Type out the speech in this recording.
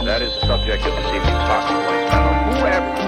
That is the subject of this evening's talking points. Now, whoever